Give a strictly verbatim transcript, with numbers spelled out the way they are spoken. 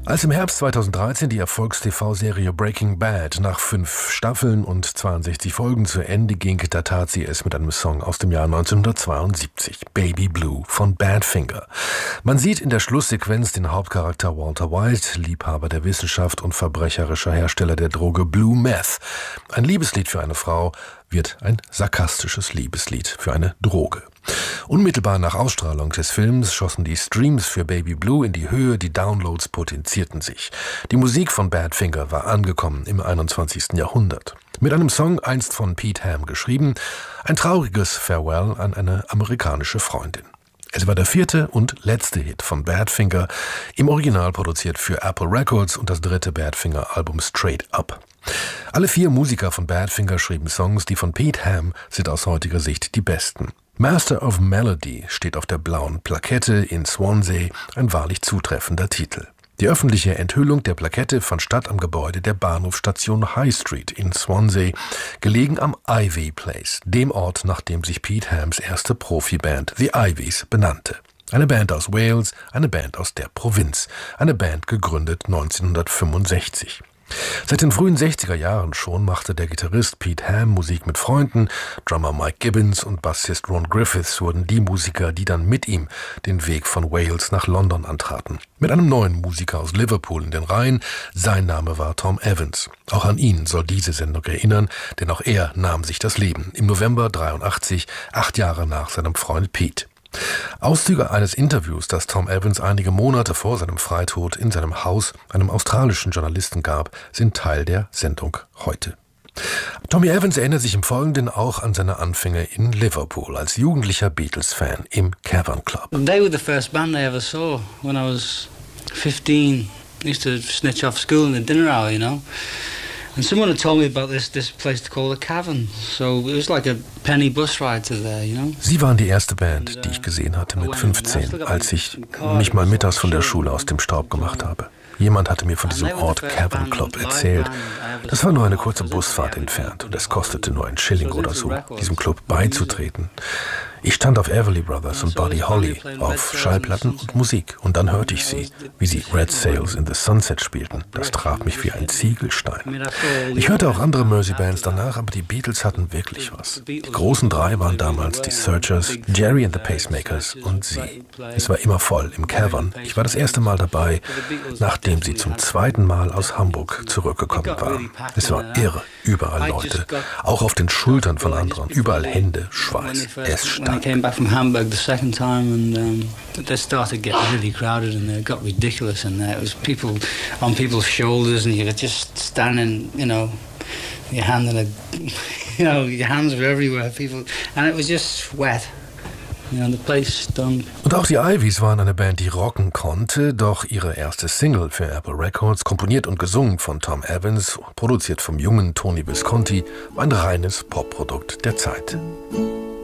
Als im Herbst zweitausenddreizehn die Erfolgs-T V-Serie Breaking Bad nach fünf Staffeln und zweiundsechzig Folgen zu Ende ging, da tat sie es mit einem Song aus dem Jahr neunzehnhundertzweiundsiebzig, Baby Blue von Badfinger. Man sieht in der Schlusssequenz den Hauptcharakter Walter White, Liebhaber der Wissenschaft und verbrecherischer Hersteller der Droge Blue Meth. Ein Liebeslied für eine Frau wird ein sarkastisches Liebeslied für eine Droge. Unmittelbar nach Ausstrahlung des Films schossen die Streams für Baby Blue in die Höhe, die Downloads potenzierten sich. Die Musik von Badfinger war angekommen im einundzwanzigsten Jahrhundert. Mit einem Song, einst von Pete Ham geschrieben, ein trauriges Farewell an eine amerikanische Freundin. Es war der vierte und letzte Hit von Badfinger, im Original produziert für Apple Records und das dritte Badfinger-Album Straight Up. Alle vier Musiker von Badfinger schrieben Songs, die von Pete Ham sind aus heutiger Sicht die besten. Master of Melody steht auf der blauen Plakette in Swansea, ein wahrlich zutreffender Titel. Die öffentliche Enthüllung der Plakette fand statt am Gebäude der Bahnhofstation High Street in Swansea, gelegen am Ivy Place, dem Ort, nach dem sich Pete Hams erste Profiband The Ivies benannte. Eine Band aus Wales, eine Band aus der Provinz, eine Band gegründet neunzehnhundertfünfundsechzig. Seit den frühen sechziger Jahren schon machte der Gitarrist Pete Ham Musik mit Freunden, Drummer Mike Gibbons und Bassist Ron Griffiths wurden die Musiker, die dann mit ihm den Weg von Wales nach London antraten. Mit einem neuen Musiker aus Liverpool in den Reihen, sein Name war Tom Evans. Auch an ihn soll diese Sendung erinnern, denn auch er nahm sich das Leben im November dreiundachtzig, acht Jahre nach seinem Freund Pete. Auszüge eines Interviews, das Tom Evans einige Monate vor seinem Freitod in seinem Haus einem australischen Journalisten gab, sind Teil der Sendung heute. Tommy Evans erinnert sich im Folgenden auch an seine Anfänge in Liverpool als jugendlicher Beatles-Fan im Cavern Club. They were the first band I ever saw when I was fifteen. I used to snitch off school in the dinner hour, you know. And someone had told me about this this place called the Cavern. So it was like a penny bus ride to there, you know. Sie waren die erste Band, die ich gesehen hatte mit fünfzehn, als ich mich mal mittags von der Schule aus dem Staub gemacht habe. Jemand hatte mir von diesem Ort Cavern Club erzählt. Das war nur eine kurze Busfahrt entfernt und es kostete nur ein Schilling oder so, diesem Club beizutreten. Ich stand auf Everly Brothers und Buddy Holly, auf Schallplatten und Musik. Und dann hörte ich sie, wie sie Red Sails in the Sunset spielten. Das traf mich wie ein Ziegelstein. Ich hörte auch andere Mersey-Bands danach, aber die Beatles hatten wirklich was. Die großen drei waren damals die Searchers, Jerry and the Pacemakers und sie. Es war immer voll im Cavern. Ich war das erste Mal dabei, nachdem sie zum zweiten Mal aus Hamburg zurückgekommen waren. Es war irre, überall Leute, auch auf den Schultern von anderen, überall Hände, Schweiß. Es stank. When I came back from Hamburg the second time, and um, they started getting really crowded, and it got ridiculous, and there was people on people's shoulders, and you were just standing, you know, your hand in a, you know, your hands were everywhere, people, and it was just wet. You know, the place stunk. Und auch die Ivies waren eine Band, die rocken konnte, doch ihre erste Single für Apple Records, komponiert und gesungen von Tom Evans, produziert vom jungen Tony Visconti, war ein reines Popprodukt der Zeit.